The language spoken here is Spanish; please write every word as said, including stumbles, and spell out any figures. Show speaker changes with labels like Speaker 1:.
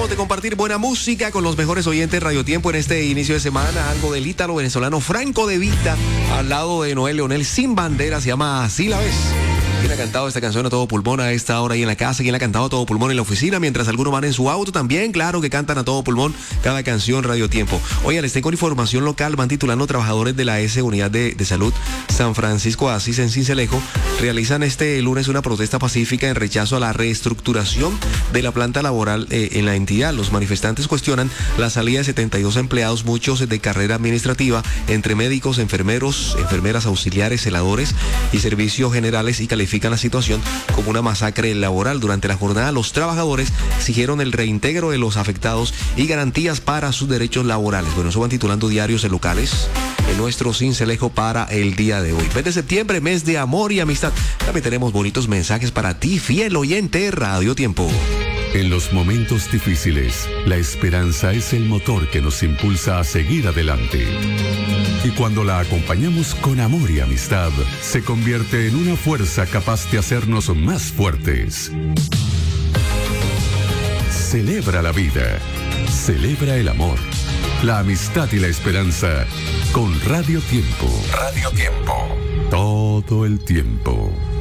Speaker 1: de compartir buena música con los mejores oyentes Radio Tiempo en este inicio de semana. Algo del ítalo venezolano Franco De Vita al lado de Noel Leonel Sin Bandera. Se llama Así la ves. ¿Quién ha cantado esta canción a todo pulmón a esta hora ahí en la casa? ¿Quién la ha cantado a todo pulmón en la oficina? Mientras algunos van en su auto también, claro que cantan a todo pulmón cada canción Radio Tiempo. Oye, les tengo información local. Van titulando trabajadores de la S Unidad de, de Salud San Francisco de Asís en Sincelejo. Realizan este lunes una protesta pacífica en rechazo a la reestructuración de la planta laboral eh, en la entidad. Los manifestantes cuestionan la salida de setenta y dos empleados, muchos de carrera administrativa, entre médicos, enfermeros, enfermeras auxiliares, celadores y servicios generales, y califican la situación como una masacre laboral. Durante la jornada, los trabajadores exigieron el reintegro de los afectados y garantías para sus derechos laborales. Bueno, eso van titulando diarios locales en nuestro Sincelejo para el día de hoy. Mes de septiembre, mes de amor y amistad. También tenemos bonitos mensajes para ti, fiel oyente Radio Tiempo.
Speaker 2: En los momentos difíciles, la esperanza es el motor que nos impulsa a seguir adelante. Y cuando la acompañamos con amor y amistad, se convierte en una fuerza capaz de hacernos más fuertes. Celebra la vida, celebra el amor, la amistad y la esperanza con Radio Tiempo. Radio Tiempo. Todo el tiempo.